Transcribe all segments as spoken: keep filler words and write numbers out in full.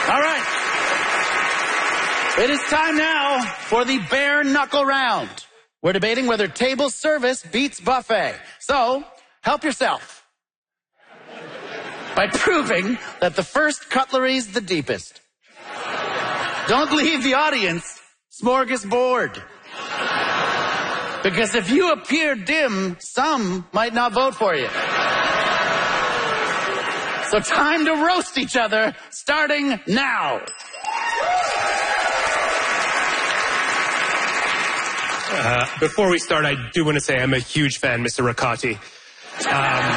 All right. It is time now for the bare knuckle round. We're debating whether table service beats buffet. So, help yourself by proving that the first cutlery's the deepest. Don't leave the audience smorgasbord. Because if you appear dim, some might not vote for you. So time to roast each other, starting now. Uh, before we start, I do want to say I'm a huge fan, Mister Riccati. Um,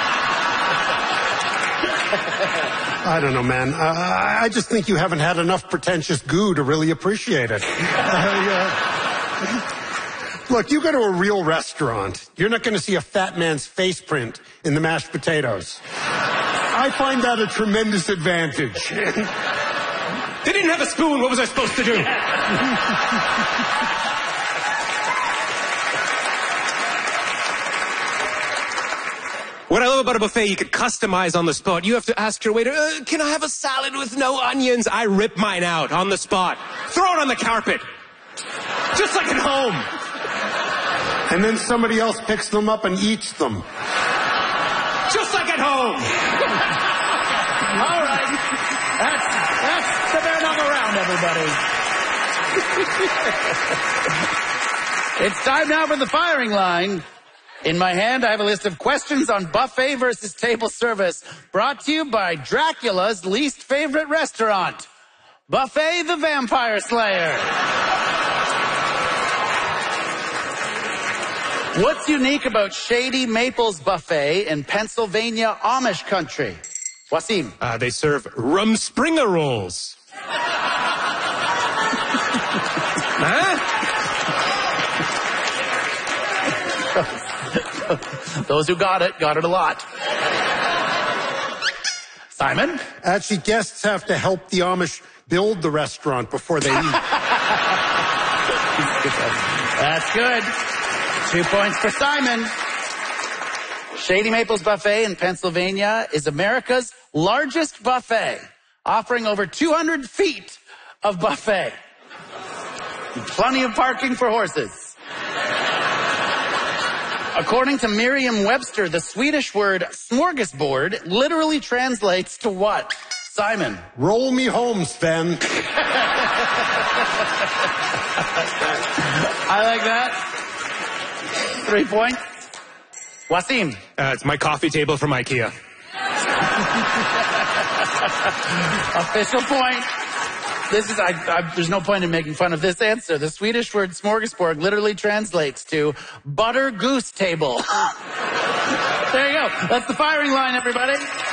I don't know, man. Uh, I just think you haven't had enough pretentious goo to really appreciate it. Uh, uh, look, you go to a real restaurant, you're not going to see a fat man's face print in the mashed potatoes. I find that a tremendous advantage. They didn't have a spoon. What was I supposed to do? What I love about a buffet, you could customize on the spot. You have to ask your waiter, uh, can I have a salad with no onions? I rip mine out on the spot. Throw it on the carpet. Just like at home. And then somebody else picks them up and eats them. Just like at home. All right. That's, that's the bare knuckle round, everybody. It's time now for the firing line. In my hand, I have a list of questions on buffet versus table service, brought to you by Dracula's least favorite restaurant, Buffet the Vampire Slayer. What's unique about Shady Maples Buffet in Pennsylvania Amish country? Wasim. Uh, they serve Rumspringa rolls. Huh? Those who got it, got it a lot. Simon? Actually, guests have to help the Amish build the restaurant before they eat. That's good. Two points for Simon. Shady Maples Buffet in Pennsylvania is America's largest buffet, offering over two hundred feet of buffet. And plenty of parking for horses. According to Merriam-Webster, the Swedish word smorgasbord literally translates to what? Simon? Roll me home, Sven. I like that. Three points. Wasim? Uh, it's my coffee table from IKEA. Official point. This is, I, I, there's no point in making fun of this answer. The Swedish word smorgasbord literally translates to butter goose table. There you go. That's the firing line, everybody.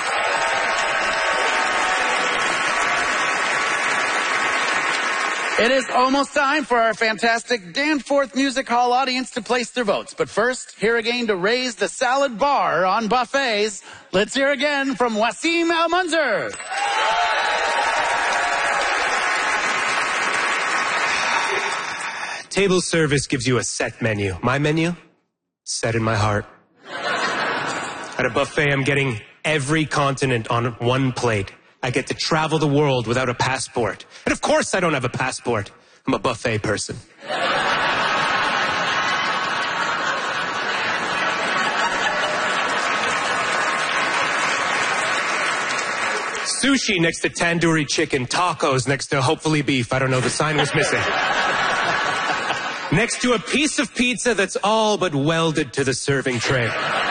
It is almost time for our fantastic Danforth Music Hall audience to place their votes. But first, here again to raise the salad bar on buffets, let's hear again from Wasim Al-Munzer. Table service gives you a set menu. My menu? Set in my heart. At a buffet, I'm getting every continent on one plate. I get to travel the world without a passport. And of course I don't have a passport. I'm a buffet person. Sushi next to tandoori chicken. Tacos next to hopefully beef. I don't know, the sign was missing. Next to a piece of pizza that's all but welded to the serving tray.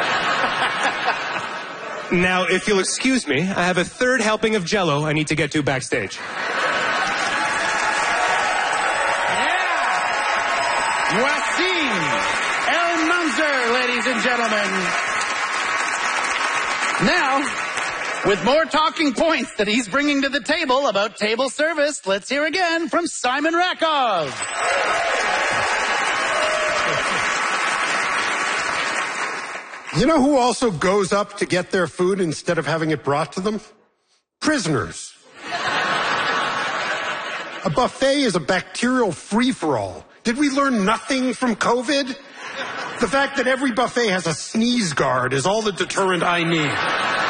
Now, if you'll excuse me, I have a third helping of Jell-O I need to get to backstage. Yeah! Wasim Al-Munzer, ladies and gentlemen. Now, with more talking points that he's bringing to the table about table service, let's hear again from Simon Rakov. You know who also goes up to get their food instead of having it brought to them? Prisoners. A buffet is a bacterial free-for-all. Did we learn nothing from COVID? The fact that every buffet has a sneeze guard is all the deterrent I need.